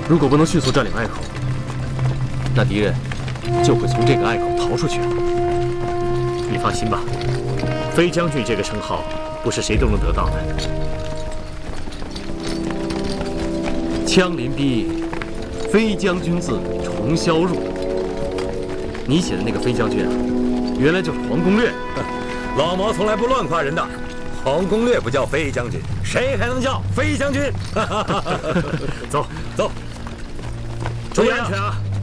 如果不能迅速占领隘口，那敌人就会从这个隘口逃出去。 你放心吧，飞将军这个称号不是谁都能得到的。 枪林逼，飞将军字重销入。你写的那个飞将军啊，原来就是黄公略。 老毛从来不乱夸人的。黄公略不叫飞将军，谁还能叫飞将军？ 走走， 注意安全啊！